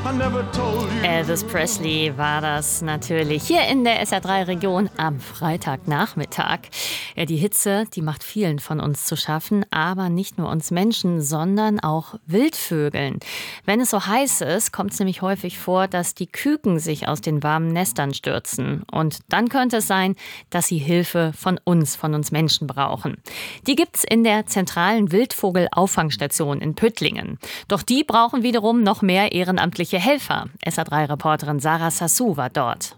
Elvis Presley war das natürlich hier in der SR3-Region am Freitagnachmittag. Ja, die Hitze, die macht vielen von uns zu schaffen, aber nicht nur uns Menschen, sondern auch Wildvögeln. Wenn es so heiß ist, kommt es nämlich häufig vor, dass die Küken sich aus den warmen Nestern stürzen. Und dann könnte es sein, dass sie Hilfe von uns Menschen brauchen. Die gibt's in der zentralen Wildvogel-Auffangstation in Püttlingen. Doch die brauchen wiederum noch mehr ehrenamtliche Helfer. SR3-Reporterin Sarah Sassou war dort.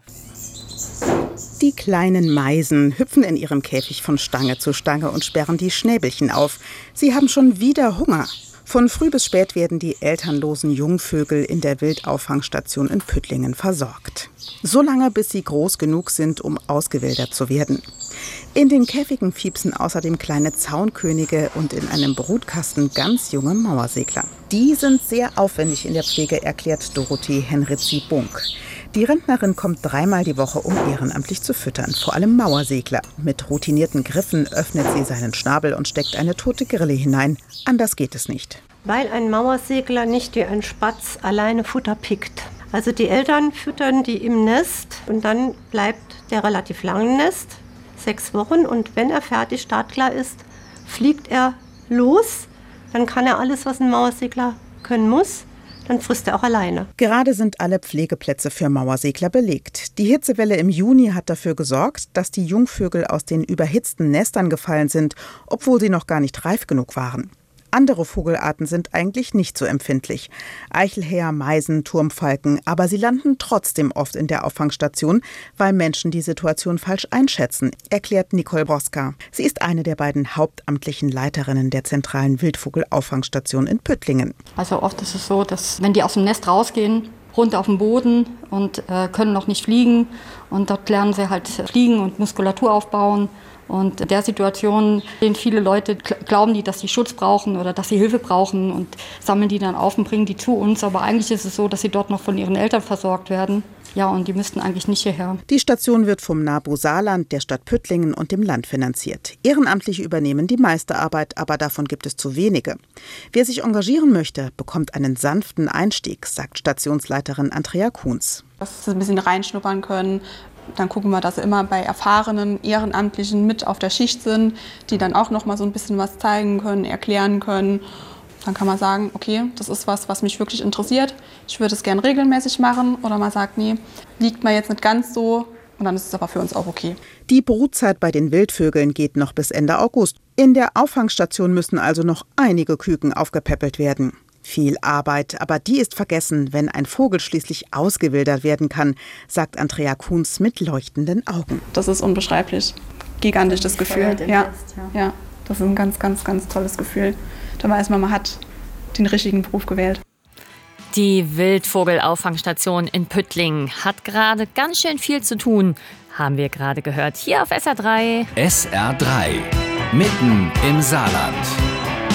Die kleinen Meisen hüpfen in ihrem Käfig von Stange zu Stange und sperren die Schnäbelchen auf. Sie haben schon wieder Hunger. Von früh bis spät werden die elternlosen Jungvögel in der Wildauffangstation in Püttlingen versorgt. So lange, bis sie groß genug sind, um ausgewildert zu werden. In den Käfigen fiepsen außerdem kleine Zaunkönige und in einem Brutkasten ganz junge Mauersegler. Die sind sehr aufwendig in der Pflege, erklärt Dorothee Henrizi-Bunk. Die Rentnerin kommt 3-mal die Woche, um ehrenamtlich zu füttern, vor allem Mauersegler. Mit routinierten Griffen öffnet sie seinen Schnabel und steckt eine tote Grille hinein. Anders geht es nicht. Weil ein Mauersegler nicht wie ein Spatz alleine Futter pickt. Also die Eltern füttern die im Nest und dann bleibt der relativ lang im Nest, 6 Wochen. Und wenn er fertig startklar ist, fliegt er los. Dann kann er alles, was ein Mauersegler können muss. Dann frisst er auch alleine. Gerade sind alle Pflegeplätze für Mauersegler belegt. Die Hitzewelle im Juni hat dafür gesorgt, dass die Jungvögel aus den überhitzten Nestern gefallen sind, obwohl sie noch gar nicht reif genug waren. Andere Vogelarten sind eigentlich nicht so empfindlich. Eichelhäher, Meisen, Turmfalken, aber sie landen trotzdem oft in der Auffangstation, weil Menschen die Situation falsch einschätzen, erklärt Nicole Broska. Sie ist eine der beiden hauptamtlichen Leiterinnen der zentralen Wildvogel-Auffangstation in Püttlingen. Also oft ist es so, dass wenn die aus dem Nest rausgehen, runter auf den Boden und können noch nicht fliegen und dort lernen sie halt fliegen und Muskulatur aufbauen. Und in der Situation sehen viele Leute, glauben die, dass sie Schutz brauchen oder dass sie Hilfe brauchen und sammeln die dann auf und bringen die zu uns. Aber eigentlich ist es so, dass sie dort noch von ihren Eltern versorgt werden. Ja, und die müssten eigentlich nicht hierher. Die Station wird vom NABU Saarland, der Stadt Püttlingen und dem Land finanziert. Ehrenamtliche übernehmen die meiste Arbeit, aber davon gibt es zu wenige. Wer sich engagieren möchte, bekommt einen sanften Einstieg, sagt Stationsleiterin Andrea Kuhns. Dass sie ein bisschen reinschnuppern können. Dann gucken wir, dass sie immer bei erfahrenen Ehrenamtlichen mit auf der Schicht sind, die dann auch noch mal so ein bisschen was zeigen können, erklären können. Dann kann man sagen, okay, das ist was mich wirklich interessiert. Ich würde es gern regelmäßig machen. Oder man sagt, nee, liegt mir jetzt nicht ganz so. Und dann ist es aber für uns auch okay. Die Brutzeit bei den Wildvögeln geht noch bis Ende August. In der Auffangstation müssen also noch einige Küken aufgepäppelt werden. Viel Arbeit, aber die ist vergessen, wenn ein Vogel schließlich ausgewildert werden kann, sagt Andrea Kuhns mit leuchtenden Augen. Das ist unbeschreiblich. Gigantisch, das Gefühl. Ja, das ist ein ganz, ganz, ganz tolles Gefühl. Da weiß man hat den richtigen Beruf gewählt. Die Wildvogel-Auffangstation in Püttlingen hat gerade ganz schön viel zu tun, haben wir gerade gehört. Hier auf SR3. SR3, mitten im Saarland.